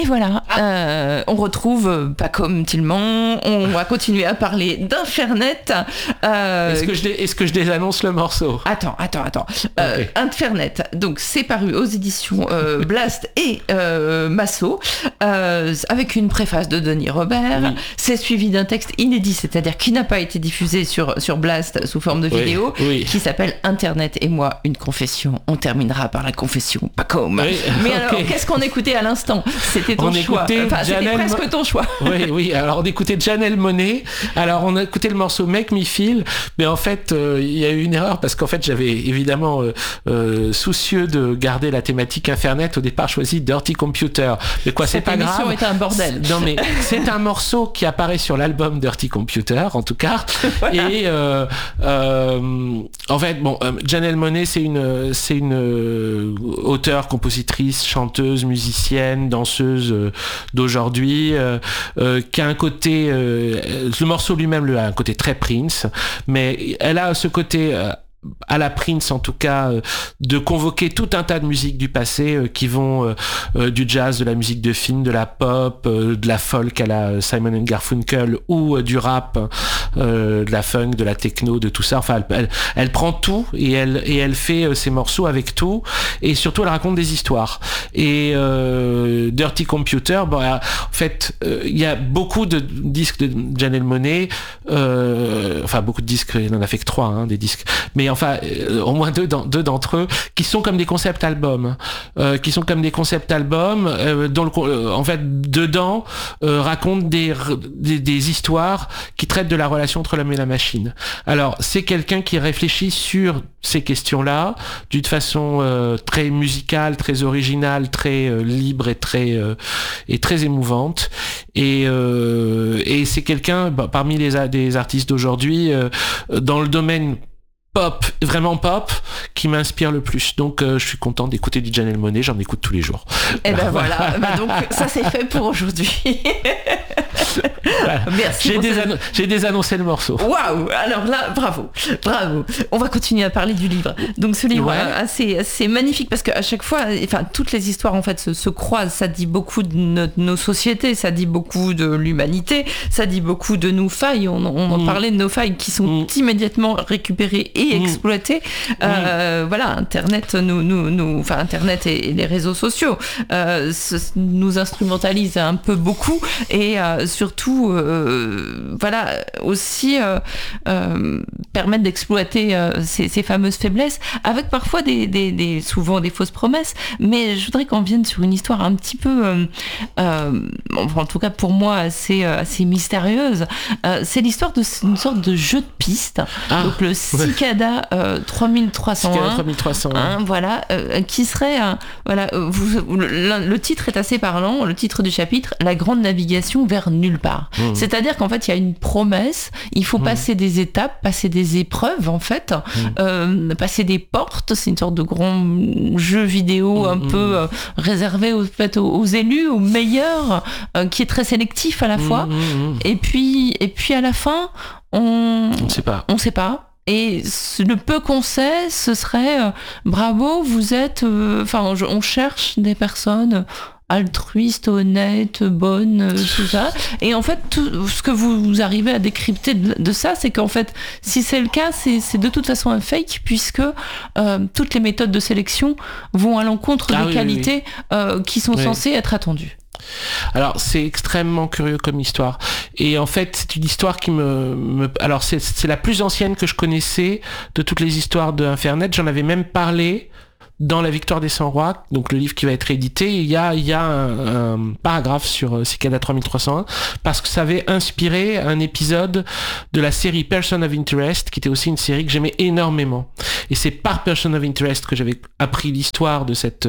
voilà, on retrouve Pacôme Tilman, on va continuer à parler d'Infernet. Est-ce que je désannonce le morceau ? Attends. Okay. Infernet, donc c'est paru aux éditions Blast et Masso, avec une préface de Denis Robert. Oui. C'est suivi d'un texte inédit, c'est-à-dire qui n'a pas été diffusé sur Blast sous forme de vidéo, qui s'appelle Internet et moi, une confession. On terminera par la confession Pacôme. Oui. Mais alors, qu'est-ce qu'on écoutait à l'instant ? C'était ton choix. Enfin, c'était presque ton choix. Oui. Alors, on écoutait Janelle Monáe. Alors, on a écouté le morceau Make Me Feel. Mais en fait, il y a eu une erreur parce qu'en fait, j'avais évidemment, soucieux de garder la thématique Internet, au départ choisi Dirty Computer. Mais quoi, c'est pas grave. Cette émission est un bordel. Non, mais c'est un morceau qui apparaît sur l'album Dirty Computer, en tout cas. Voilà. Et en fait, Janelle Monáe, c'est une auteure, compositrice, chanteuse, musicienne, danseuse d'aujourd'hui, qui a un côté, le morceau lui-même a un côté très Prince, mais elle a ce côté à la Prince en tout cas, de convoquer tout un tas de musiques du passé qui vont du jazz, de la musique de film, de la pop, de la folk à la Simon & Garfunkel, ou du rap, de la funk, de la techno, de tout ça. Enfin, elle prend tout et elle fait ses morceaux avec tout, et surtout elle raconte des histoires. Et Dirty Computer, en fait, il y a beaucoup de disques de Janelle Monáe, enfin beaucoup de disques, il n'en a fait que 3, des disques, mais enfin au moins deux d'entre eux qui sont comme des concept albums, dont en fait dedans racontent des histoires qui traitent de la relation entre l'homme et la machine. Alors c'est quelqu'un qui réfléchit sur ces questions-là d'une façon très musicale, très originale, très libre et très émouvante. Et c'est quelqu'un parmi des artistes d'aujourd'hui dans le domaine pop, vraiment pop, qui m'inspire le plus. Donc je suis content d'écouter du Janelle Monáe, j'en écoute tous les jours. Et ben voilà, donc ça c'est fait pour aujourd'hui. Voilà. Merci. J'ai désannoncé le morceau. Waouh. Alors là, bravo. On va continuer à parler du livre. Donc ce livre assez magnifique, parce qu'à chaque fois, enfin toutes les histoires en fait se croisent. Ça dit beaucoup de nos sociétés, ça dit beaucoup de l'humanité, ça dit beaucoup de nos failles. On en parlait de nos failles qui sont immédiatement récupérées et exploitées. Voilà, Internet Internet et les réseaux sociaux nous instrumentalisent un peu beaucoup, et surtout aussi permettent d'exploiter ces fameuses faiblesses, avec parfois souvent des fausses promesses. Mais je voudrais qu'on vienne sur une histoire un petit peu en tout cas pour moi assez mystérieuse. C'est l'histoire d'une sorte de jeu de piste, donc le Cicada 3301, voilà, qui serait le titre est assez parlant, le titre du chapitre, la grande navigation vers nulle part. C'est-à-dire qu'en fait il y a une promesse, il faut passer des étapes, passer des épreuves en fait, passer des portes. C'est une sorte de grand jeu vidéo un peu réservé aux élus, aux meilleurs, qui est très sélectif à la fois. Et puis à la fin on sait pas. Et le peu qu'on sait, ce serait bravo, vous êtes... on cherche des personnes altruistes, honnêtes, bonnes, tout ça. Et en fait, tout ce que vous arrivez à décrypter de ça, c'est qu'en fait, si c'est le cas, c'est de toute façon un fake, puisque toutes les méthodes de sélection vont à l'encontre des qualités qui sont censées être attendues. Alors c'est extrêmement curieux comme histoire, et en fait c'est une histoire qui alors c'est la plus ancienne que je connaissais de toutes les histoires de Infernet. J'en avais même parlé dans La Victoire des 100 Rois, donc le livre qui va être édité. Il y a un paragraphe sur Cicada 3301, parce que ça avait inspiré un épisode de la série Person of Interest, qui était aussi une série que j'aimais énormément. Et c'est par Person of Interest que j'avais appris l'histoire de cet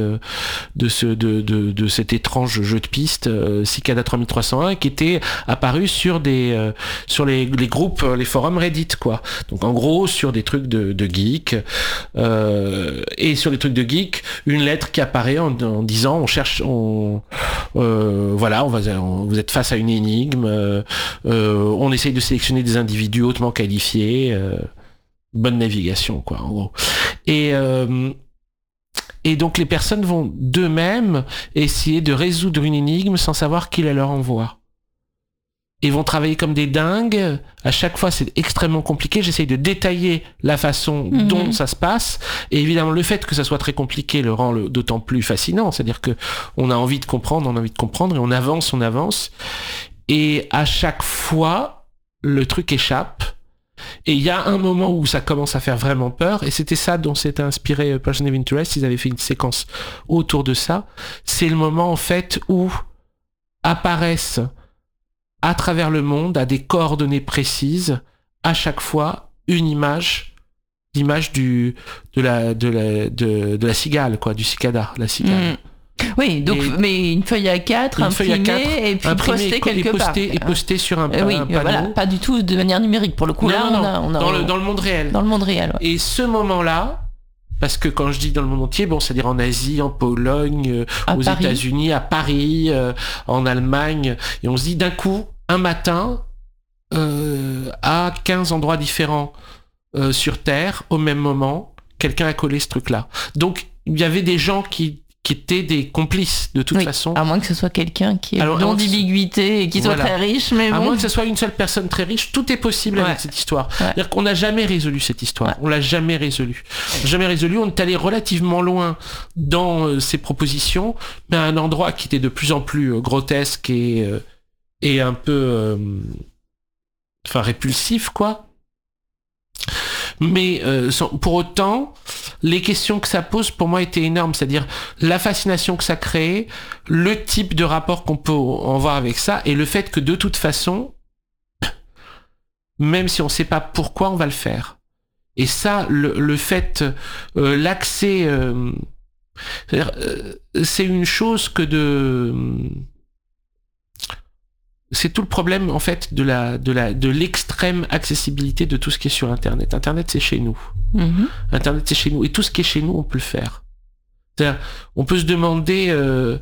étrange jeu de piste, Cicada 3301, qui était apparu sur les groupes, les forums Reddit, quoi. Donc en gros sur des trucs de geeks, et sur les trucs de geek, une lettre qui apparaît en disant vous êtes face à une énigme, on essaye de sélectionner des individus hautement qualifiés, bonne navigation, quoi, en gros. Et donc les personnes vont d'eux-mêmes essayer de résoudre une énigme sans savoir qui la leur envoie. Et vont travailler comme des dingues. À chaque fois, c'est extrêmement compliqué. J'essaye de détailler la façon dont ça se passe. Et évidemment, le fait que ça soit très compliqué le rend d'autant plus fascinant. C'est-à-dire que on a envie de comprendre, et on avance. Et à chaque fois, le truc échappe. Et il y a un moment où ça commence à faire vraiment peur. Et c'était ça dont s'était inspiré Person of Interest. Ils avaient fait une séquence autour de ça. C'est le moment, en fait, où apparaissent à travers le monde, à des coordonnées précises, à chaque fois, l'image de la cigale, quoi, du cicada, la cigale. Oui, donc, mais une feuille A4 imprimée et puis postée quelque part. Et postée sur un panneau. Voilà, pas du tout de manière numérique. Pour le coup, on a dans le monde réel. Dans le monde réel, ouais. Et ce moment-là, parce que quand je dis dans le monde entier, bon, c'est-à-dire en Asie, en Pologne, aux États-Unis, à Paris, en Allemagne, et on se dit d'un coup, un matin, à 15 endroits différents sur Terre, au même moment, quelqu'un a collé ce truc-là. Donc, il y avait des gens qui étaient des complices, de toute façon. À moins que ce soit quelqu'un qui ait non d'ambiguïté et qui soit très riche, mais à moins que ce soit une seule personne très riche, tout est possible avec cette histoire. C'est-à-dire qu'on n'a jamais résolu cette histoire. On l'a jamais résolu. On est allé relativement loin dans ces propositions, mais à un endroit qui était de plus en plus grotesque et un peu répulsif, quoi. Mais pour autant, les questions que ça pose pour moi étaient énormes, c'est-à-dire la fascination que ça crée, le type de rapport qu'on peut en voir avec ça, et le fait que de toute façon, même si on ne sait pas pourquoi, on va le faire. Et ça, le fait, l'accès, c'est-à-dire, c'est une chose que c'est tout le problème en fait de l'extrême accessibilité de tout ce qui est sur Internet. Internet, c'est chez nous. Internet, c'est chez nous, et tout ce qui est chez nous, on peut le faire. C'est-à-dire, on peut se demander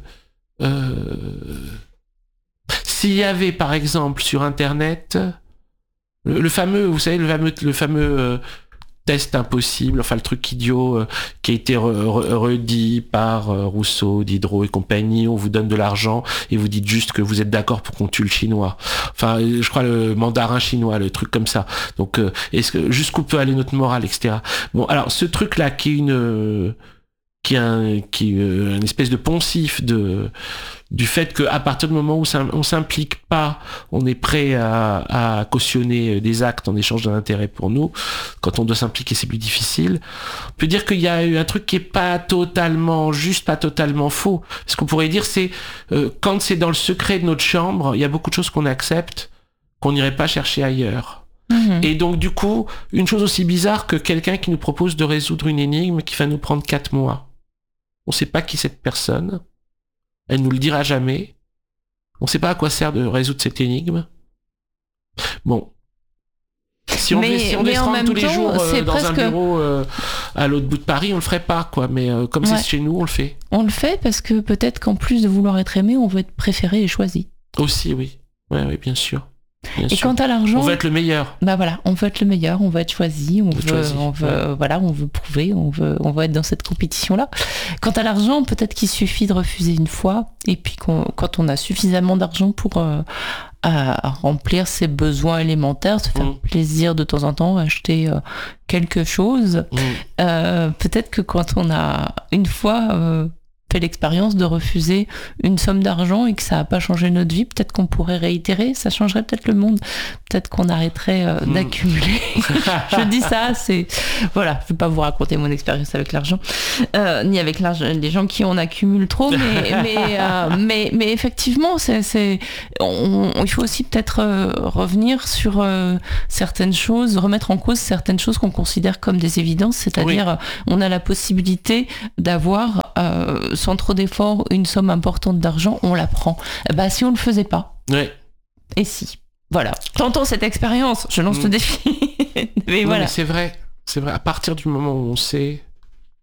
s'il y avait par exemple sur Internet le fameux, vous savez, le fameux test impossible, enfin le truc idiot qui a été redit par Rousseau, Diderot et compagnie. On vous donne de l'argent et vous dites juste que vous êtes d'accord pour qu'on tue le chinois. Enfin, je crois le mandarin chinois, le truc comme ça. Donc, jusqu'où peut aller notre morale, etc. Bon, alors ce truc-là qui est une espèce de poncif du fait qu'à partir du moment où on s'implique pas, on est prêt à cautionner des actes en échange d'un intérêt pour nous. Quand on doit s'impliquer, c'est plus difficile. On peut dire qu'il y a eu un truc qui est pas totalement juste, pas totalement faux. Ce qu'on pourrait dire, c'est quand c'est dans le secret de notre chambre, il y a beaucoup de choses qu'on accepte, qu'on n'irait pas chercher ailleurs. Et donc du coup, une chose aussi bizarre que quelqu'un qui nous propose de résoudre une énigme qui va nous prendre 4 mois. On ne sait pas qui est cette personne. Elle nous le dira jamais. On ne sait pas à quoi sert de résoudre cette énigme. Bon. Si on devait se rendre tous les jours dans un bureau à l'autre bout de Paris, on le ferait pas, quoi. Mais comme c'est chez nous, on le fait. On le fait parce que peut-être qu'en plus de vouloir être aimé, on veut être préféré et choisi. Aussi, oui. Oui, bien sûr. Bien sûr. Quant à l'argent, on veut être le meilleur. Bah voilà, on veut être le meilleur, on veut être choisi, on veut prouver, on veut être dans cette compétition-là. Quant à l'argent, peut-être qu'il suffit de refuser une fois, et puis quand on a suffisamment d'argent pour à remplir ses besoins élémentaires, se faire plaisir de temps en temps, acheter quelque chose, peut-être que quand on a une fois fait l'expérience de refuser une somme d'argent et que ça n'a pas changé notre vie, peut-être qu'on pourrait réitérer, ça changerait peut-être le monde, peut-être qu'on arrêterait d'accumuler. Je dis ça, voilà, je ne vais pas vous raconter mon expérience avec l'argent, ni avec l'argent, les gens qui en accumulent trop, mais effectivement, il faut aussi peut-être revenir sur certaines choses, remettre en cause certaines choses qu'on considère comme des évidences, c'est-à-dire on a la possibilité d'avoir sans trop d'efforts une somme importante d'argent, on la prend. Si on le faisait pas. Ouais. Et si. Voilà. Tentons cette expérience. Je lance le défi. Mais voilà. Mais c'est vrai. C'est vrai. À partir du moment où on sait.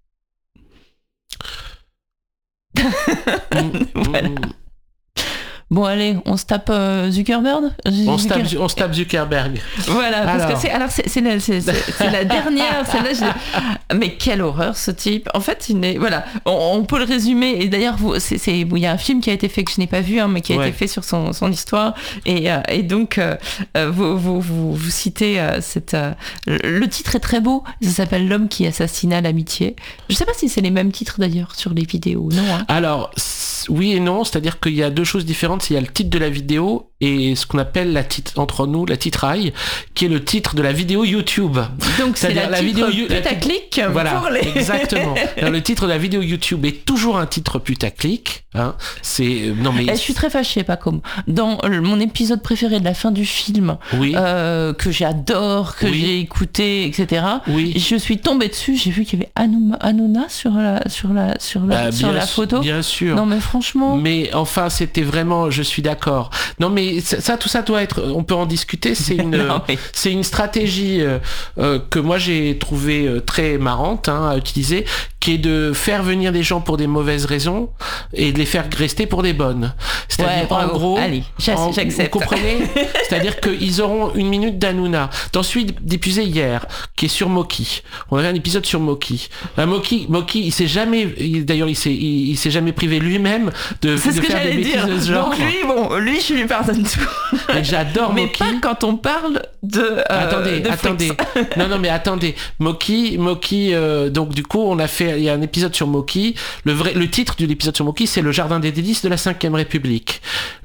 Voilà. Bon, allez, on se tape Zuckerberg. On se tape Zuckerberg. Voilà, parce que c'est la dernière. Mais quelle horreur, ce type. En fait, voilà, on peut le résumer. Et d'ailleurs, il y a un film qui a été fait que je n'ai pas vu, mais qui a été fait sur son histoire. Et donc, vous citez le titre est très beau. Ça s'appelle L'homme qui assassina l'amitié. Je ne sais pas si c'est les mêmes titres d'ailleurs sur les vidéos, non hein. Alors, oui et non, c'est-à-dire qu'il y a deux choses différentes. Il y a le titre de la vidéo et ce qu'on appelle entre nous la titraille, qui est le titre de la vidéo YouTube. Donc c'est la vidéo putaclic. Voilà, exactement. Alors, le titre de la vidéo YouTube est toujours un titre putaclic. Hein. Je suis très fâchée, Paco. Dans mon épisode préféré de la fin du film, que j'adore, que j'ai écouté, etc. Je suis tombée dessus. J'ai vu qu'il y avait Hanouna sur la photo. Bien sûr. Non mais franchement. Mais enfin, c'était vraiment. Je suis d'accord. Non mais tout ça doit être. On peut en discuter. C'est une stratégie que moi j'ai trouvé très marrante à utiliser, qui est de faire venir des gens pour des mauvaises raisons et de les faire rester pour des bonnes. C'est-à-dire en gros, allez, j'accepte. Vous comprenez? C'est-à-dire qu'ils auront une minute d'Hanouna. Ensuite, diffusé hier, qui est sur Moki. On avait un épisode sur Moki. Moki, il s'est jamais, d'ailleurs, il s'est jamais privé lui-même de faire des bêtises de ce genre. Donc lui, je lui pardonne tout. Mais j'adore Moki. Mais pas quand on parle de. Attendez. Non, mais attendez. Moki. Donc du coup, il y a un épisode sur Moki. Le titre de l'épisode sur Moki, c'est Le Jardin des délices de la 5e République.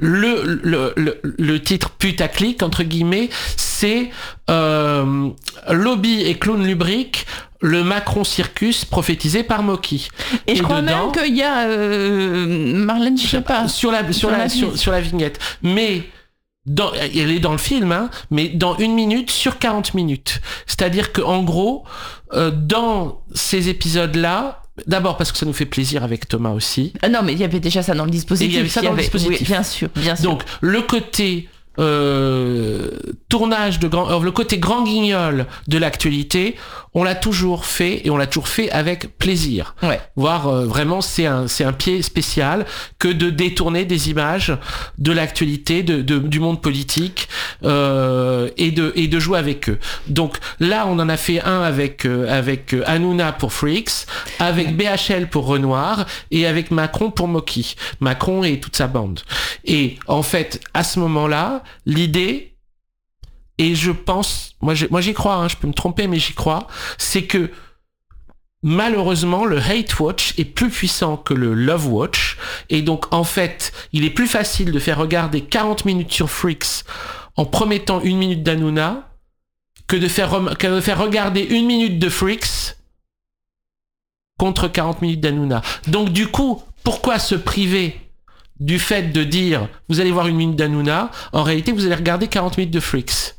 Le titre putaclic entre guillemets, c'est Lobby et Clown Lubrique, le Macron Circus prophétisé par Moki. Et je crois même qu'il y a Marlène, je sais pas, sur la vignette. Mais elle est dans le film, mais dans 1 minute sur 40 minutes. C'est-à-dire que en gros, dans ces épisodes-là, d'abord parce que ça nous fait plaisir avec Thomas aussi. Non, mais il y avait déjà ça dans le dispositif. Et il y avait ça dans le dispositif. Oui, bien sûr. Donc le côté tournage le côté grand guignol de l'actualité, on l'a toujours fait et on l'a toujours fait avec plaisir. Voire vraiment c'est un pied spécial que de détourner des images de l'actualité, du monde politique et de jouer avec eux. Donc là on en a fait un avec Hanouna pour Freaks, avec BHL pour Renoir et avec Macron pour Moki. Macron et toute sa bande. Et en fait à ce moment-là, l'idée, et je pense, moi j'y crois, je peux me tromper mais j'y crois, c'est que malheureusement le hate watch est plus puissant que le love watch, et donc en fait il est plus facile de faire regarder 40 minutes sur Freaks en promettant 1 minute d'Hanouna que de faire regarder 1 minute de Freaks contre 40 minutes d'Hanouna. Donc du coup, pourquoi se priver du fait de dire vous allez voir 1 minute d'Hanouna, en réalité vous allez regarder 40 minutes de Freaks.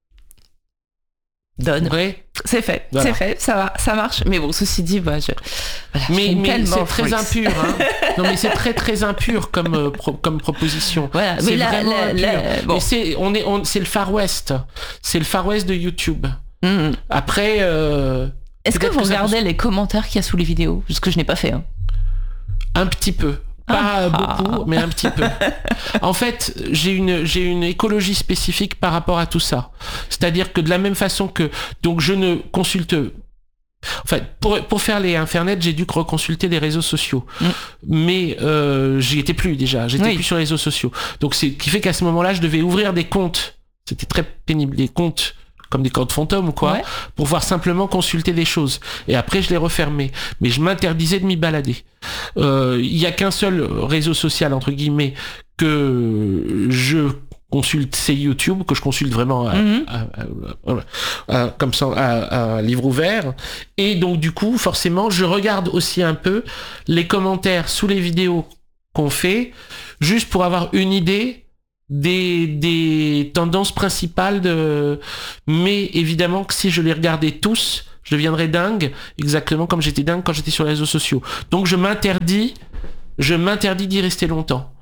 C'est fait, voilà. C'est fait, ça marche. Mais bon, ceci dit, mais c'est très impur. Non, mais c'est très très impur comme proposition. Voilà, c'est vraiment impur. Bon. Mais c'est le Far West. C'est le Far West de YouTube. Après, est-ce que vous regardez les commentaires qu'il y a sous les vidéos? Parce que je n'ai pas fait. Un petit peu. Pas beaucoup, mais un petit peu. En fait, j'ai une écologie spécifique par rapport à tout ça. C'est-à-dire que de la même façon que... Donc je ne consulte... Enfin, pour faire les Internet, j'ai dû reconsulter les réseaux sociaux. Mais j'y étais plus déjà. J'étais plus sur les réseaux sociaux. Donc c'est ce qui fait qu'à ce moment-là, je devais ouvrir des comptes. C'était très pénible. Des comptes comme des comptes fantômes ou quoi, pour pouvoir simplement consulter des choses. Et après, je les refermais. Mais je m'interdisais de m'y balader. Il y a qu'un seul réseau social, entre guillemets, que je consulte, c'est YouTube, que je consulte vraiment comme ça, à livre ouvert. Et donc, du coup, forcément, je regarde aussi un peu les commentaires sous les vidéos qu'on fait, juste pour avoir une idée des tendances principales mais évidemment que si je les regardais tous, je deviendrais dingue, exactement comme j'étais dingue quand j'étais sur les réseaux sociaux. Donc je m'interdis d'y rester longtemps.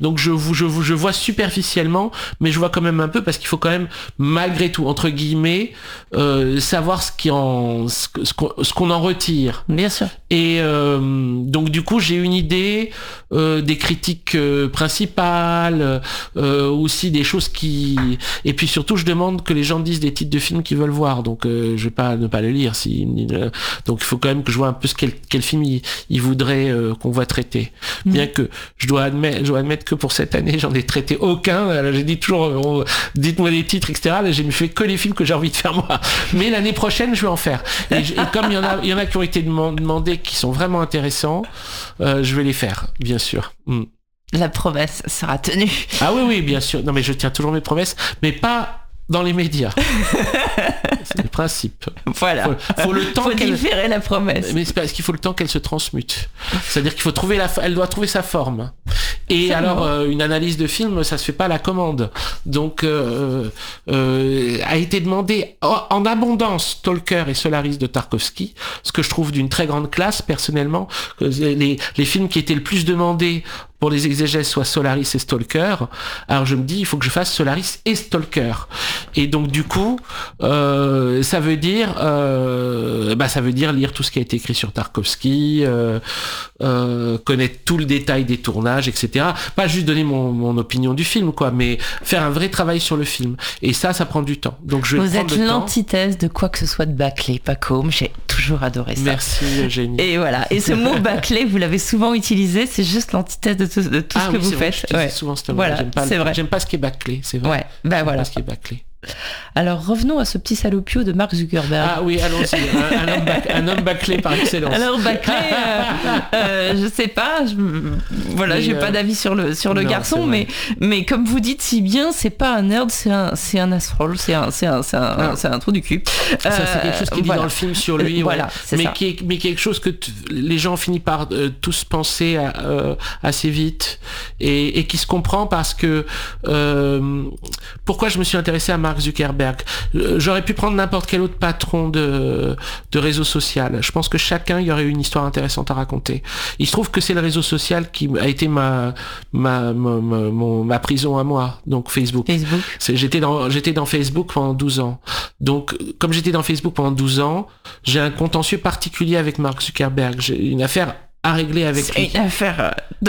Donc je vois superficiellement, mais je vois quand même un peu parce qu'il faut quand même, malgré tout, entre guillemets, savoir ce qu'on en retire. Bien sûr. Et donc du coup, j'ai une idée des critiques principales, aussi des choses et puis surtout, je demande que les gens disent des titres de films qu'ils veulent voir. Donc je vais pas ne pas le lire. Donc il faut quand même que je vois un peu quel film il voudrait qu'on voit traiter. Bien que je dois admettre que pour cette année, j'en ai traité aucun. Alors, j'ai dit toujours, dites-moi des titres, etc. Là, j'ai fait que les films que j'ai envie de faire moi. Mais l'année prochaine, je vais en faire. Et comme il y en a qui ont été demandés, qui sont vraiment intéressants, je vais les faire, bien sûr. La promesse sera tenue. Ah oui, bien sûr. Non, mais je tiens toujours mes promesses, mais pas dans les médias. C'est le principe. Voilà. Faut le temps faut différer la promesse. Mais c'est parce qu'il faut le temps qu'elle se transmute. C'est-à-dire qu'il faut trouver elle doit trouver sa forme. Et alors, une analyse de film, ça se fait pas à la commande. Donc, a été demandé en abondance Stalker et Solaris de Tarkovsky, ce que je trouve d'une très grande classe, personnellement. Les films qui étaient le plus demandés pour les exégèses soient Solaris et Stalker. Alors je me dis, il faut que je fasse Solaris et Stalker. Et donc du coup, ça veut dire lire tout ce qui a été écrit sur Tarkovsky, connaître tout le détail des tournages, etc. Pas juste donner mon opinion du film, quoi, mais faire un vrai travail sur le film. Et ça prend du temps. Donc je vais Vous êtes l'antithèse de quoi que ce soit de bâclé, Paco. J'ai toujours adoré ça. Merci, Eugénie. Et voilà. Et ce mot bâclé, vous l'avez souvent utilisé. C'est juste l'antithèse de tout ce que vous faites. Souvent ce mot. Voilà, J'aime pas ce qui est bâclé, c'est vrai. Ouais, bah voilà. Pas ce qui est bâclé. Alors revenons à ce petit salopio de Mark Zuckerberg. Ah oui, allons-y. Un homme bâclé par excellence. Alors bâclé, je sais pas. J'ai pas d'avis sur le garçon, mais comme vous dites si bien, c'est pas un nerd, c'est un asshole, c'est un trou du cul. Ça, c'est quelque chose qu'il dit dans le film sur lui. Voilà, c'est mais ça. mais quelque chose que les gens finissent par tous penser assez vite et qui se comprend parce que pourquoi je me suis intéressé à Mark Zuckerberg. J'aurais pu prendre n'importe quel autre patron de réseau social. Je pense que chacun, il y aurait eu une histoire intéressante à raconter. Il se trouve que c'est le réseau social qui a été ma prison à moi, donc Facebook. J'étais dans Facebook pendant 12 ans. Donc, comme j'étais dans Facebook pendant 12 ans, j'ai un contentieux particulier avec Mark Zuckerberg. J'ai une affaire à régler avec lui. C'est une affaire de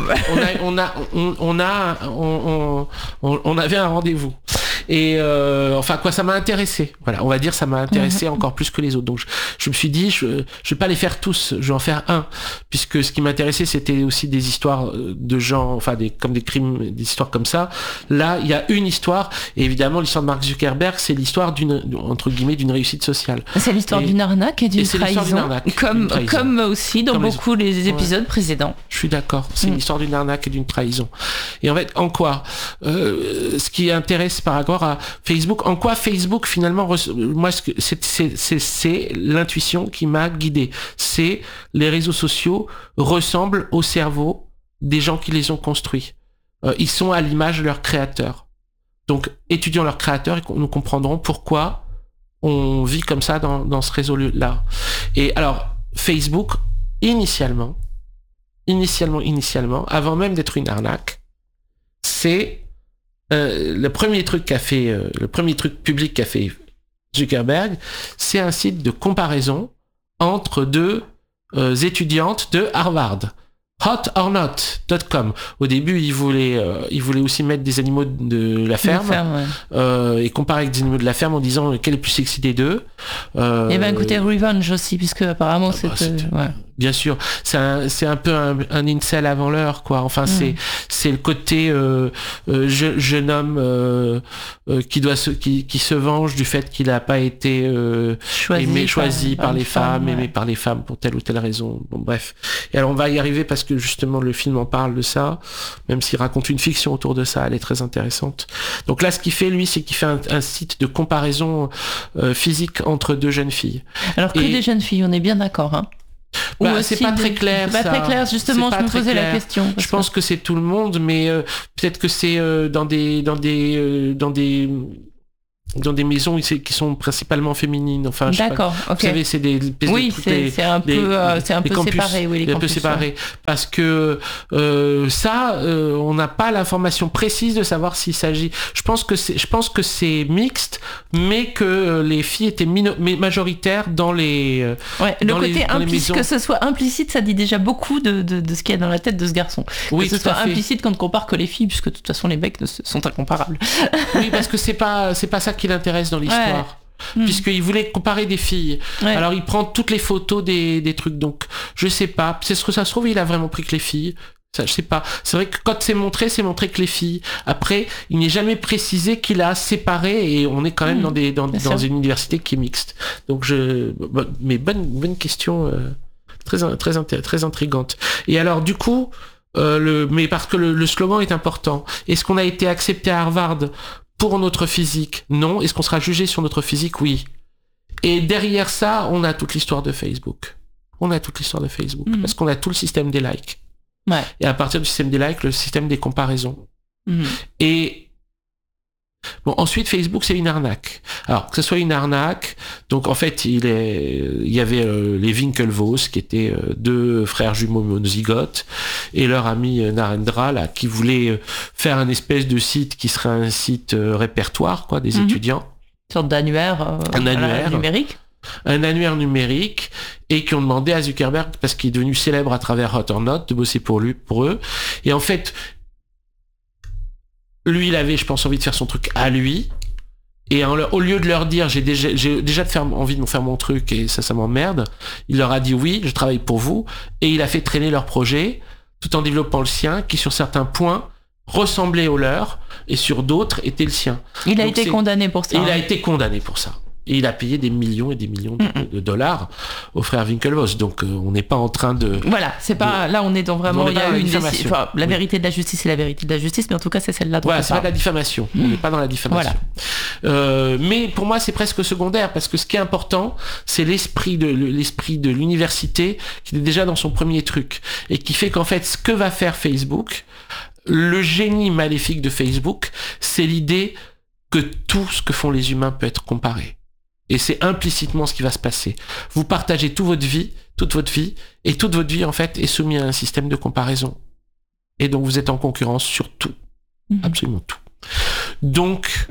on avait un rendez-vous. Et ça m'a intéressé. Voilà, on va dire ça m'a intéressé encore plus que les autres. Donc je me suis dit, je vais pas les faire tous, je vais en faire un, puisque ce qui m'intéressait c'était aussi des histoires de gens, comme des crimes, des histoires comme ça. Là, il y a une histoire, et évidemment l'histoire de Mark Zuckerberg, c'est l'histoire entre guillemets d'une réussite sociale. C'est l'histoire d'une arnaque et d'une trahison, comme aussi dans beaucoup les épisodes précédents. Je suis d'accord. C'est l'histoire d'une arnaque et d'une trahison. Et en fait, en quoi ce qui intéresse par rapport à Facebook, en quoi Facebook finalement, moi c'est l'intuition qui m'a guidé. C'est les réseaux sociaux ressemblent au cerveau des gens qui les ont construits. Ils sont à l'image de leurs créateurs. Donc étudions leurs créateurs et nous comprendrons pourquoi on vit comme ça dans ce réseau-là. Et alors Facebook, initialement, avant même d'être une arnaque, c'est le premier truc public qu'a fait Zuckerberg, c'est un site de comparaison entre deux étudiantes de Harvard. hotornot.com. Au début, il voulait aussi mettre des animaux de la ferme, et comparer avec des animaux de la ferme en disant quel est le plus sexy des deux. Et écoutez, Revenge aussi, puisque apparemment bien sûr, c'est un peu un incel avant l'heure, quoi. Enfin, c'est le côté jeune homme qui se venge du fait qu'il n'a pas été choisi par les femmes, aimé par les femmes pour telle ou telle raison. Bon, bref. Et alors on va y arriver parce que justement le film en parle de ça, même s'il raconte une fiction autour de ça, elle est très intéressante. Donc là, ce qu'il fait, lui, c'est qu'il fait un site de comparaison physique entre deux jeunes filles. Alors que des jeunes filles, on est bien d'accord, hein. C'est pas très clair. C'est pas très clair, justement, je me posais la question. Je pense que c'est tout le monde, mais peut-être que c'est dans des dans des maisons qui sont principalement féminines. Enfin, d'accord. Ok. Vous savez, c'est des c'est un peu campus, séparé. Oui, les campus, un peu séparé. Parce que on n'a pas l'information précise de savoir s'il s'agit. Je pense que c'est mixte, mais que les filles étaient majoritaires dans les. Le côté implicite, que ce soit implicite, ça dit déjà beaucoup de ce qu'il y a dans la tête de ce garçon. Oui, que ce soit implicite quand on compare que les filles, puisque de toute façon les mecs sont incomparables. Oui, parce que c'est pas ça qui l'intéresse dans l'histoire. Puisqu'il voulait comparer des filles. Alors il prend toutes les photos des trucs, donc je sais pas. C'est ce que ça se trouve, il a vraiment pris que les filles. Ça, je sais pas. C'est vrai que quand c'est montré que les filles. Après, il n'est jamais précisé qu'il a séparé, et on est quand même dans une université qui est mixte. Donc mais bonne question, très intrigante. Et alors du coup, mais parce que le slogan est important. Est-ce qu'on a été accepté à Harvard pour notre physique? Non. Est-ce qu'on sera jugé sur notre physique? Oui. Et derrière ça, on a toute l'histoire de Facebook. Parce qu'on a tout le système des likes. Ouais. Et à partir du système des likes, le système des comparaisons. Et bon, ensuite, Facebook, c'est une arnaque. Alors, que ce soit une arnaque, donc en fait, il y avait les Winklevoss, qui étaient deux frères jumeaux monozygotes, et leur ami Narendra, là, qui voulait faire un espèce de site qui serait un site répertoire, quoi, des étudiants. Une sorte d'annuaire, numérique. Un annuaire numérique, et qui ont demandé à Zuckerberg, parce qu'il est devenu célèbre à travers Hot or Not, de bosser pour eux. Et en fait, lui, il avait, je pense, envie de faire son truc à lui. Et au lieu de leur dire, j'ai déjà envie de me faire mon truc et ça m'emmerde, il leur a dit oui, je travaille pour vous. Et il a fait traîner leur projet, tout en développant le sien, qui sur certains points ressemblait au leur, et sur d'autres était le sien. Il a été condamné pour ça. Il a été condamné pour ça. Et il a payé des millions et des millions de dollars aux frères Winklevoss. Donc on n'est pas en train de... Voilà, c'est pas... Là, on est dans vraiment... Il y a une diffamation. La vérité de la justice, c'est la vérité de la justice, mais en tout cas, c'est celle-là dont on parle. C'est pas de la diffamation. On n'est pas dans la diffamation. Voilà. Mais pour moi, c'est presque secondaire, parce que ce qui est important, c'est l'esprit de l'université, qui est déjà dans son premier truc, et qui fait qu'en fait, ce que va faire Facebook, le génie maléfique de Facebook, c'est l'idée que tout ce que font les humains peut être comparé. Et c'est implicitement ce qui va se passer. Vous partagez toute votre vie, et toute votre vie, en fait, est soumise à un système de comparaison. Et donc, vous êtes en concurrence sur tout. Absolument tout. Donc,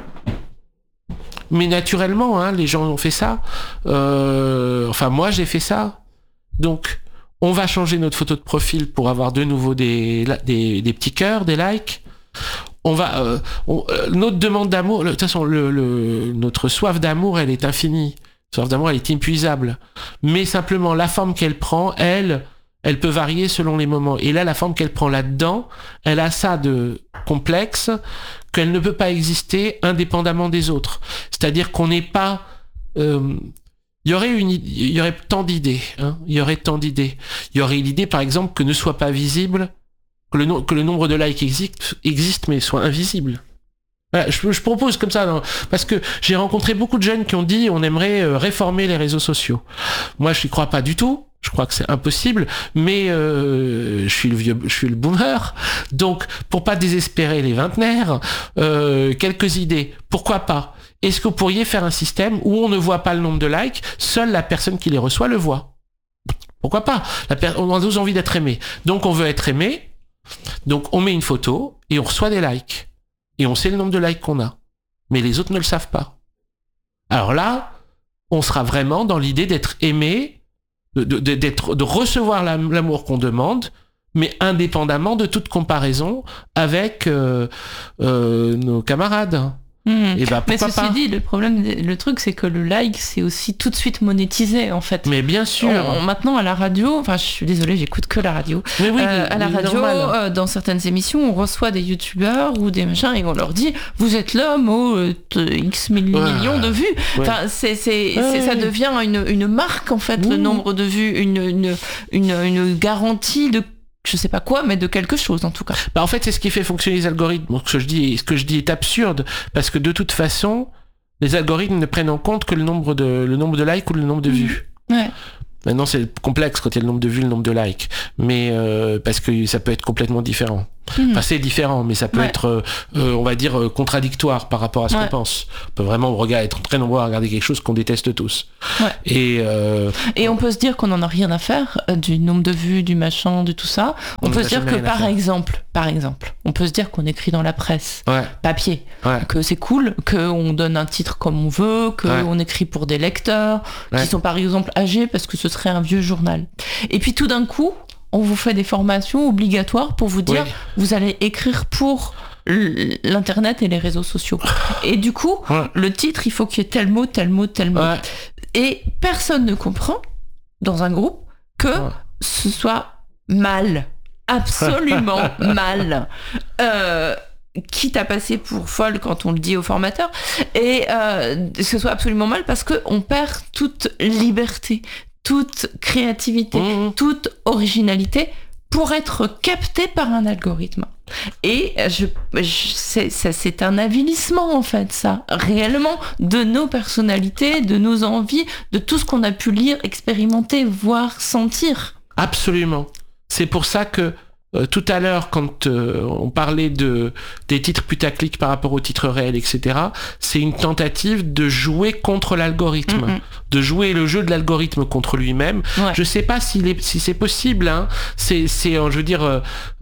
mais naturellement, les gens ont fait ça. Enfin, moi, j'ai fait ça. Donc, on va changer notre photo de profil pour avoir de nouveau des petits cœurs, des likes. On va notre demande d'amour, de toute façon notre soif d'amour, elle est infinie. Soif d'amour, elle est inépuisable. Mais simplement la forme qu'elle prend, elle peut varier selon les moments. Et là, la forme qu'elle prend là-dedans, elle a ça de complexe qu'elle ne peut pas exister indépendamment des autres. C'est-à-dire qu'on n'est pas il y aurait tant d'idées. Il y aurait l'idée, par exemple, que ne soit pas visible, que le nombre de likes existe, mais soit invisible. Voilà, je propose comme ça, parce que j'ai rencontré beaucoup de jeunes qui ont dit on aimerait réformer les réseaux sociaux. Moi, je n'y crois pas du tout. Je crois que c'est impossible, mais je suis le boomer. Donc, pour pas désespérer les vingtenaires, quelques idées. Pourquoi pas ? Est-ce que vous pourriez faire un système où on ne voit pas le nombre de likes, seule la personne qui les reçoit le voit ? Pourquoi pas ? On a tous envie d'être aimé. Donc, on veut être aimé. Donc, on met une photo et on reçoit des likes. Et on sait le nombre de likes qu'on a. Mais les autres ne le savent pas. Alors là, on sera vraiment dans l'idée d'être aimé, de recevoir l'amour qu'on demande, mais indépendamment de toute comparaison avec nos camarades. Et mais ceci dit, le truc, c'est que le like, c'est aussi tout de suite monétisé, en fait. Mais bien sûr. Maintenant, à la radio, enfin, je suis désolée, j'écoute que la radio. Mais oui, à la radio, dans certaines émissions, on reçoit des youtubeurs ou des machins et on leur dit, vous êtes l'homme aux X millions de vues. Ouais. Enfin, ça devient une marque, en fait, le nombre de vues, une garantie de je sais pas quoi, mais de quelque chose en tout cas. En fait, c'est ce qui fait fonctionner les algorithmes. Donc, ce que je dis est absurde, parce que de toute façon, les algorithmes ne prennent en compte que le nombre de likes ou le nombre de vues. Ouais. Maintenant, c'est complexe quand il y a le nombre de vues, le nombre de likes. Mais parce que ça peut être complètement différent. Enfin, c'est différent, mais ça peut être, on va dire, contradictoire par rapport à ce qu'on pense. On peut vraiment être très nombreux à regarder quelque chose qu'on déteste tous. Et on peut se dire qu'on n'en a rien à faire du nombre de vues, du machin, de tout ça. On peut se dire que, par exemple, on peut se dire qu'on écrit dans la presse, papier, que c'est cool, qu'on donne un titre comme on veut, qu'on écrit pour des lecteurs qui sont par exemple âgés parce que ce serait un vieux journal. Et puis tout d'un coup, on vous fait des formations obligatoires pour vous dire vous allez écrire pour l'internet et les réseaux sociaux. Et du coup, le titre, il faut qu'il y ait tel mot, tel mot, tel mot. Et personne ne comprend dans un groupe que ce soit mal, absolument mal. Quitte à passer pour folle quand on le dit au formateur, et que ce soit absolument mal parce qu'on perd toute liberté, toute créativité, toute originalité pour être capté par un algorithme. Et c'est un avilissement en fait, ça, réellement, de nos personnalités, de nos envies, de tout ce qu'on a pu lire, expérimenter, voir, sentir. Absolument. C'est pour ça que tout à l'heure, quand on parlait des titres putaclic par rapport aux titres réels, etc., c'est une tentative de jouer contre l'algorithme, de jouer le jeu de l'algorithme contre lui-même. Je sais pas si c'est possible. Hein. Je veux dire,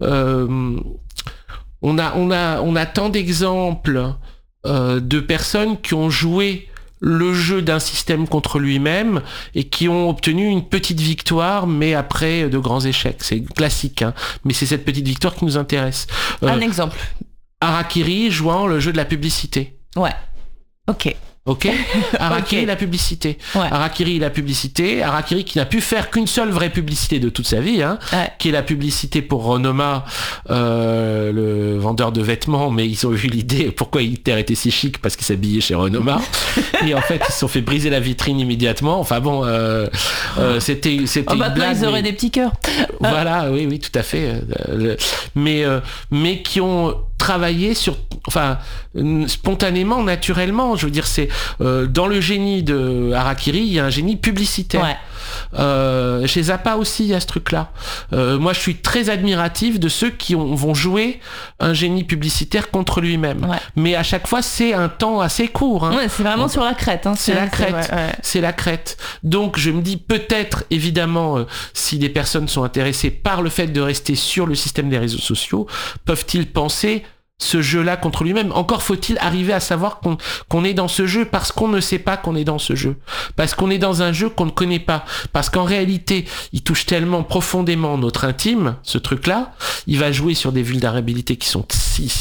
on a tant d'exemples de personnes qui ont joué le jeu d'un système contre lui-même et qui ont obtenu une petite victoire, mais après de grands échecs. C'est classique, hein, mais c'est cette petite victoire qui nous intéresse. Un exemple. Harakiri jouant le jeu de la publicité. Ouais. Ok. Harakiri, la publicité. Harakiri, la publicité. Harakiri qui n'a pu faire qu'une seule vraie publicité de toute sa vie, qui est la publicité pour Ronoma, le vendeur de vêtements, mais ils ont eu l'idée pourquoi Hitler était si chic parce qu'il s'habillait chez Ronoma. Et en fait, ils se sont fait briser la vitrine immédiatement. Enfin bon, c'était une blague. Ils auraient des petits cœurs. Voilà, oui, tout à fait. Mais qui ont travaillé spontanément, naturellement. Je veux dire, c'est dans le génie de Harakiri, il y a un génie publicitaire. Chez Zappa aussi, il y a ce truc-là. Moi, je suis très admiratif de ceux qui vont jouer un génie publicitaire contre lui-même. Mais à chaque fois, c'est un temps assez court. Hein. C'est vraiment sur la crête. Hein. C'est la crête. C'est la crête. Donc, je me dis peut-être, évidemment, si des personnes sont intéressées par le fait de rester sur le système des réseaux sociaux, peuvent-ils penser ce jeu-là contre lui-même. Encore faut-il arriver à savoir qu'on est dans ce jeu parce qu'on ne sait pas qu'on est dans ce jeu. Parce qu'on est dans un jeu qu'on ne connaît pas. Parce qu'en réalité, il touche tellement profondément notre intime, ce truc-là. Il va jouer sur des vulnérabilités qui sont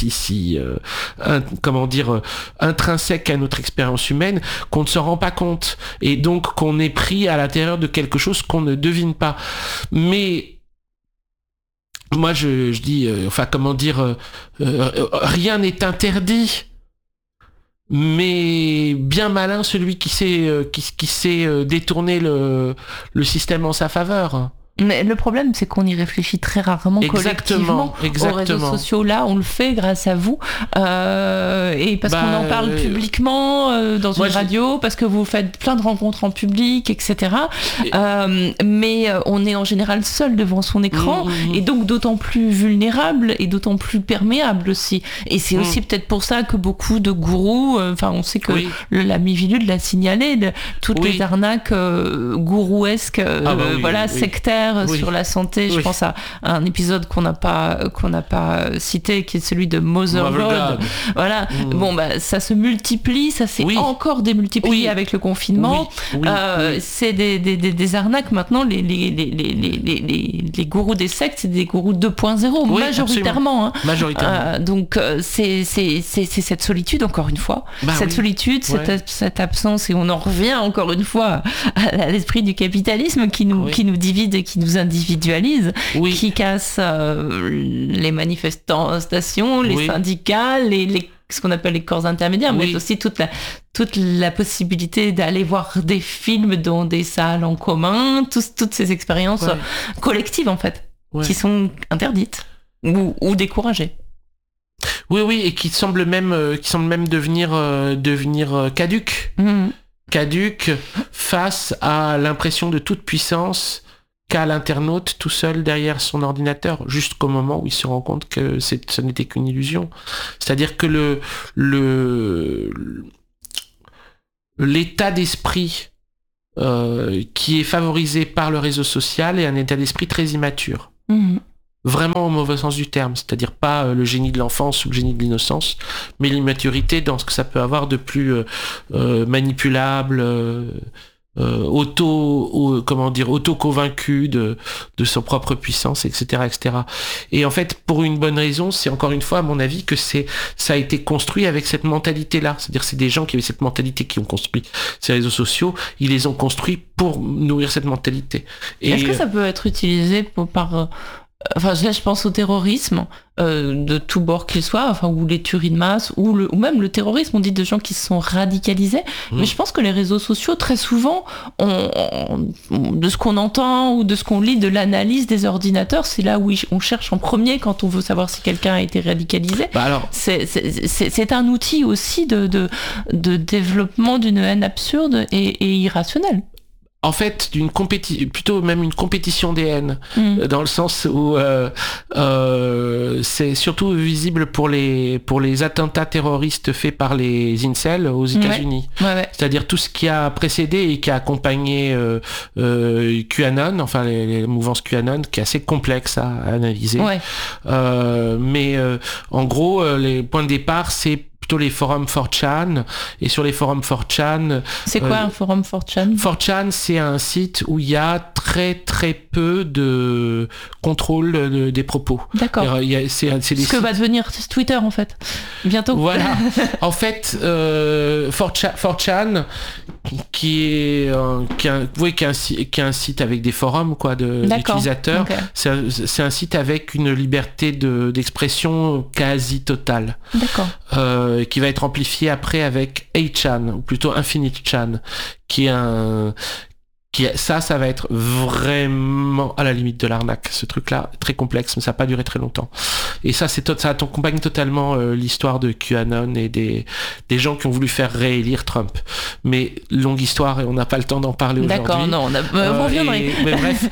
intrinsèques à notre expérience humaine qu'on ne se rend pas compte. Et donc qu'on est pris à l'intérieur de quelque chose qu'on ne devine pas. Mais moi, je dis, rien n'est interdit, mais bien malin celui qui sait détourner le système en sa faveur. Mais le problème, c'est qu'on y réfléchit très rarement collectivement aux réseaux sociaux. Là, on le fait grâce à vous. Et parce qu'on en parle publiquement dans une radio, parce que vous faites plein de rencontres en public, etc. Mais on est en général seul devant son écran et donc d'autant plus vulnérable et d'autant plus perméable aussi. Et c'est aussi peut-être pour ça que beaucoup de gourous, on sait que l'ami Vilude l'a signalé, toutes les arnaques gourouesques, sectaires, sur la santé. Je pense à un épisode qu'on n'a pas cité, qui est celui de Mother God. Voilà. Bon, ça se multiplie, ça s'est encore démultiplié avec le confinement. C'est des arnaques maintenant. Les gourous des sectes, c'est des gourous 2.0 majoritairement. Donc c'est cette solitude, encore une fois. Cette solitude, cette absence, et on en revient encore une fois à l'esprit du capitalisme qui nous divise et qui nous individualise, qui casse les manifestations, les syndicats, ce qu'on appelle les corps intermédiaires, mais aussi toute la possibilité d'aller voir des films dans des salles en commun, toutes ces expériences collectives en fait, qui sont interdites ou découragées. Oui, et qui semblent même devenir caduques. caduque face à l'impression de toute puissance qu'a l'internaute tout seul derrière son ordinateur, jusqu'au moment où il se rend compte que ce n'était qu'une illusion. C'est-à-dire que l'état d'esprit qui est favorisé par le réseau social est un état d'esprit très immature. Vraiment au mauvais sens du terme, c'est-à-dire pas le génie de l'enfance ou le génie de l'innocence, mais l'immaturité dans ce que ça peut avoir de plus manipulable, auto-convaincu de son propre puissance, etc., etc. Et en fait, pour une bonne raison, c'est encore une fois, à mon avis, que ça a été construit avec cette mentalité-là. C'est-à-dire, c'est des gens qui avaient cette mentalité qui ont construit ces réseaux sociaux. Ils les ont construits pour nourrir cette mentalité. Et est-ce que ça peut être utilisé enfin, je pense au terrorisme de tout bord qu'il soit, enfin, ou les tueries de masse, ou même le terrorisme, on dit de gens qui se sont radicalisés. Mais je pense que les réseaux sociaux, très souvent, de ce qu'on entend ou de ce qu'on lit, de l'analyse des ordinateurs, c'est là où on cherche en premier quand on veut savoir si quelqu'un a été radicalisé. C'est un outil aussi de développement d'une haine absurde et irrationnelle. En fait, plutôt même une compétition des haines, dans le sens où c'est surtout visible pour les attentats terroristes faits par les incels aux États-Unis. Ouais. C'est-à-dire tout ce qui a précédé et qui a accompagné QAnon, enfin les mouvances QAnon, qui est assez complexe à analyser. Ouais. Mais en gros, les points de départ, c'est les forums 4chan, et sur les forums 4chan... C'est quoi un forum 4chan ? 4chan, c'est un site où il y a très très peu de contrôle des propos. D'accord. C'est ce que va devenir Twitter, en fait. Bientôt. Voilà. En fait, 4chan, qui est un site avec des forums d'utilisateurs, okay. C'est un site avec une liberté d'expression quasi totale. D'accord. Qui va être amplifié après avec 8chan, ou plutôt Infinite Chan, ça va être vraiment à la limite de l'arnaque, ce truc-là, très complexe, mais ça n'a pas duré très longtemps. Et ça accompagne totalement l'histoire de QAnon et des gens qui ont voulu faire réélire Trump. Mais longue histoire, et on n'a pas le temps d'en parler aujourd'hui. D'accord, non, on reviendrait. Mais bref,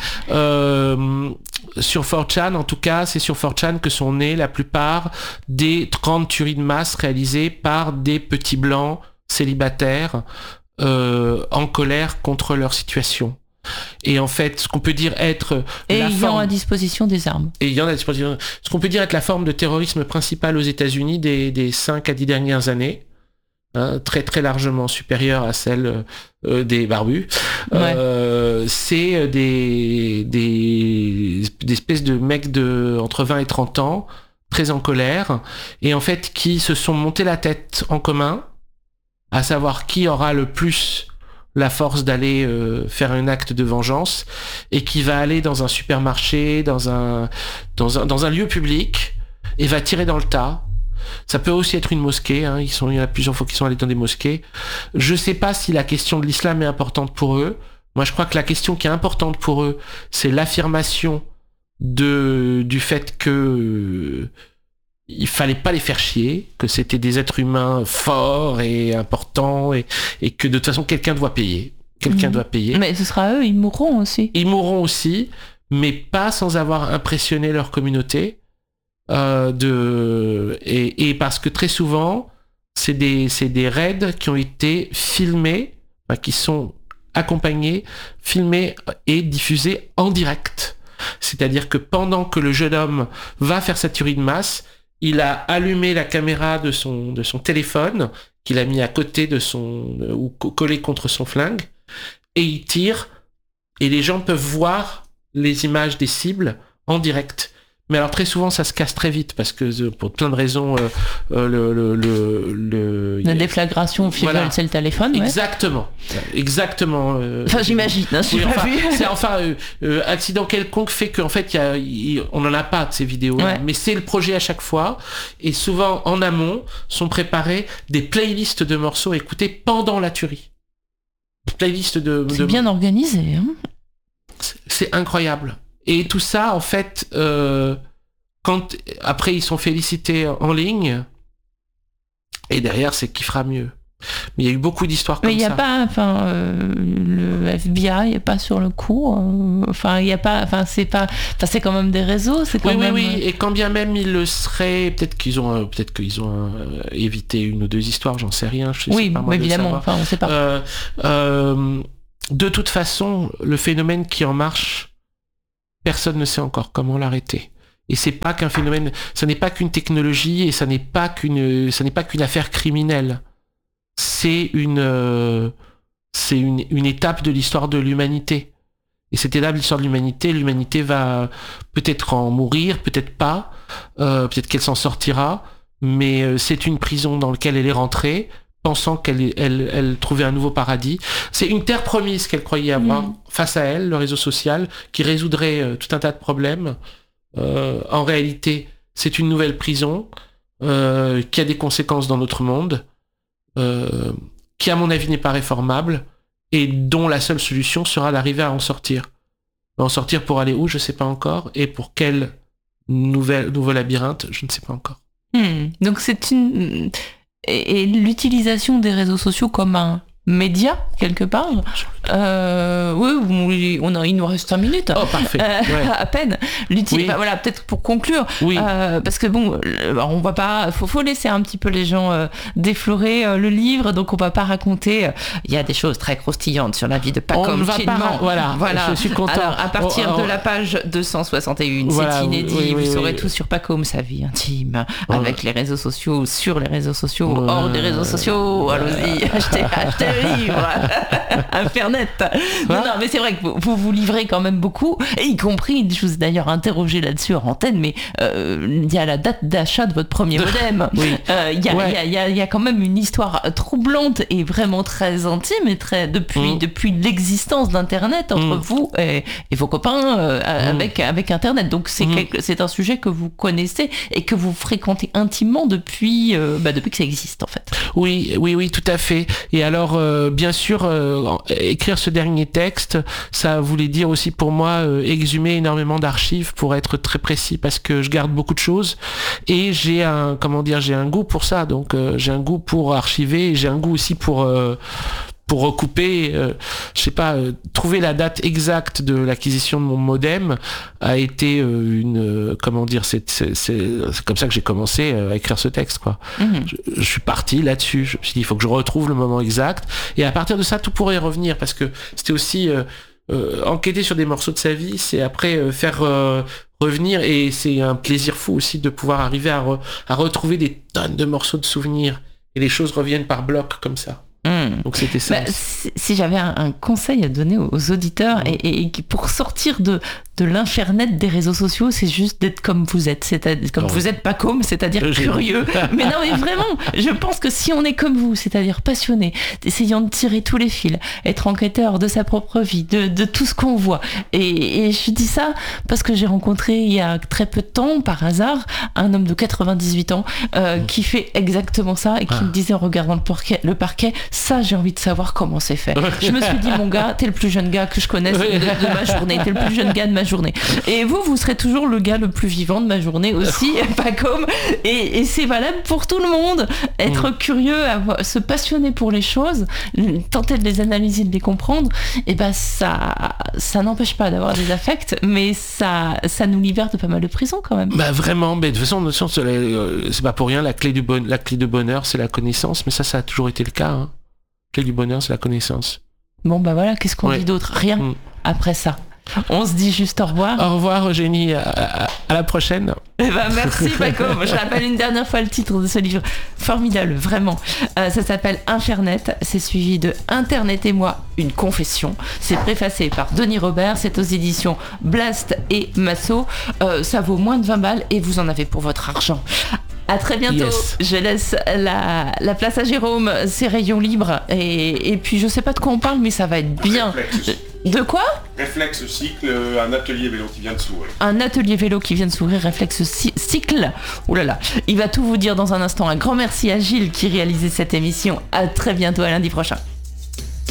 sur 4chan, en tout cas, c'est sur 4chan que sont nées la plupart des grandes tueries de masse réalisées par des petits blancs célibataires en colère contre leur situation. Et en fait, ce qu'on peut dire être ayant à disposition des armes. Ce qu'on peut dire être la forme de terrorisme principale aux États-Unis des 5 à 10 dernières années, très très largement supérieure à celle des barbus. Ouais. C'est des espèces de mecs entre 20 et 30 ans, très en colère, et en fait qui se sont montés la tête en commun, à savoir qui aura le plus la force d'aller faire un acte de vengeance, et qui va aller dans un supermarché, dans un lieu public, et va tirer dans le tas. Ça peut aussi être une mosquée, il y en a plusieurs fois qu'ils sont allés dans des mosquées. Je sais pas si la question de l'islam est importante pour eux. Moi, je crois que la question qui est importante pour eux, c'est l'affirmation du fait que il fallait pas les faire chier, que c'était des êtres humains forts et importants, et que de toute façon quelqu'un doit payer. Doit payer. Mais ce sera eux, ils mourront aussi. Ils mourront aussi, mais pas sans avoir impressionné leur communauté. Et parce que très souvent, c'est des raids qui ont été filmés, qui sont accompagnés, filmés et diffusés en direct. C'est-à-dire que pendant que le jeune homme va faire sa tuerie de masse, il a allumé la caméra de son téléphone, qu'il a mis à côté ou collé contre son flingue, et il tire, et les gens peuvent voir les images des cibles en direct. Mais alors très souvent ça se casse très vite parce que pour plein de raisons la déflagration fait c'est le téléphone. Exactement. Enfin j'imagine, j'ai pas vu. C'est accident quelconque fait qu'en fait on n'en a pas de ces vidéos, mais c'est le projet à chaque fois, et souvent en amont sont préparées des playlists de morceaux écoutés pendant la tuerie. C'est bien organisé. C'est incroyable. Et tout ça, en fait, quand après ils sont félicités en ligne, et derrière c'est qui fera mieux. Mais il y a eu beaucoup d'histoires comme ça. Mais il n'y a pas, le FBI n'est pas sur le coup. Il y a pas, c'est quand même des réseaux. C'est quand même... Oui. Et quand bien même ils le seraient, peut-être qu'ils ont évité une ou deux histoires, j'en sais rien. Oui, évidemment. On ne sait pas. De toute façon, le phénomène qui en marche, personne ne sait encore comment l'arrêter. Et c'est pas qu'un phénomène, ça n'est pas qu'une technologie et ça n'est pas qu'une affaire criminelle. C'est une étape de l'histoire de l'humanité. Et cette étape de l'histoire de l'humanité va peut-être en mourir, peut-être pas, peut-être qu'elle s'en sortira, mais c'est une prison dans laquelle elle est rentrée, pensant qu'elle trouvait un nouveau paradis. C'est une terre promise qu'elle croyait avoir face à elle, le réseau social, qui résoudrait tout un tas de problèmes. En réalité, c'est une nouvelle prison qui a des conséquences dans notre monde, qui à mon avis n'est pas réformable et dont la seule solution sera d'arriver à en sortir. En sortir pour aller où, je ne sais pas encore, et pour quel nouveau labyrinthe, je ne sais pas encore. Donc c'est une... Et l'utilisation des réseaux sociaux comme un média, quelque part. Oui, il nous reste 5 minutes. Oh, parfait. À peine. Voilà, peut-être pour conclure. Oui. Parce que on va pas... Faut laisser un petit peu les gens déflorer le livre, donc on va pas raconter... Il y a des choses très croustillantes sur la vie de Pacôme. On ne va pas... Voilà. Je suis content. Alors, à partir de la page 261, c'est inédit. Vous saurez tout sur Pacôme, sa vie intime, avec les réseaux sociaux, sur les réseaux sociaux, hors des réseaux sociaux. Allons-y, achetez livre Internet. Non, mais c'est vrai que vous livrez quand même beaucoup, et y compris, je vous ai d'ailleurs interrogé là-dessus en antenne, mais il y a la date d'achat de votre premier modem. Il y a quand même une histoire troublante et vraiment très intime et très depuis l'existence d'Internet entre vous et vos copains avec Internet. Donc c'est un sujet que vous connaissez et que vous fréquentez intimement depuis que ça existe en fait. Oui, tout à fait. Et alors bien sûr, écrire ce dernier texte, ça voulait dire aussi pour moi exhumer énormément d'archives pour être très précis, parce que je garde beaucoup de choses et j'ai un goût pour ça. Donc j'ai un goût pour archiver et j'ai un goût aussi pour recouper, trouver la date exacte de l'acquisition de mon modem a été c'est comme ça que j'ai commencé à écrire ce texte, quoi. Je suis parti là-dessus, je me suis dit il faut que je retrouve le moment exact, et à partir de ça tout pourrait revenir, parce que c'était aussi enquêter sur des morceaux de sa vie, c'est après faire revenir, et c'est un plaisir fou aussi de pouvoir arriver à retrouver des tonnes de morceaux de souvenirs, et les choses reviennent par blocs comme ça. Donc c'était ça. Si j'avais un conseil à donner aux auditeurs, et pour sortir de l'infernet des réseaux sociaux, c'est juste d'être comme vous êtes, vous êtes Pacôme, c'est-à-dire curieux. Mais non, mais vraiment, je pense que si on est comme vous, c'est-à-dire passionné, essayant de tirer tous les fils, être enquêteur de sa propre vie, de tout ce qu'on voit. Et je dis ça parce que j'ai rencontré il y a très peu de temps, par hasard, un homme de 98 ans qui fait exactement ça et qui me disait en regardant le parquet, ça j'ai envie de savoir comment c'est fait. Je me suis dit, mon gars, t'es le plus jeune gars que je connaisse de ma journée, t'es le plus jeune gars de ma journée. Et vous serez toujours le gars le plus vivant de ma journée aussi, Pacôme. Et c'est valable pour tout le monde. Être curieux, se passionner pour les choses, tenter de les analyser, de les comprendre, et ça n'empêche pas d'avoir des affects, mais ça nous libère de pas mal de prisons quand même. Vraiment, mais de toute façon, c'est pas pour rien, la clé de bonheur, c'est la connaissance, mais ça a toujours été le cas. La clé du bonheur, c'est la connaissance. Bon, voilà, qu'est-ce qu'on dit d'autre ? Rien après ça. On se dit juste au revoir. Au revoir, Eugénie, à la prochaine. Merci, Pacôme. Je rappelle une dernière fois le titre de ce livre. Formidable, vraiment. Ça s'appelle Infernet. C'est suivi de Internet et moi, une confession. C'est préfacé par Denis Robert. C'est aux éditions Blast et Massot. Ça vaut moins de 20 balles et vous en avez pour votre argent. À très bientôt. Yes. Je laisse la place à Jérôme, ses rayons libres. Et puis, je sais pas de quoi on parle, mais ça va être bien. De quoi ? Réflexe Cycle, un atelier vélo qui vient de s'ouvrir. Un atelier vélo qui vient de s'ouvrir, Réflexe Cycle. Ouh là là. Il va tout vous dire dans un instant. Un grand merci à Gilles qui réalisait cette émission. À très bientôt, à lundi prochain.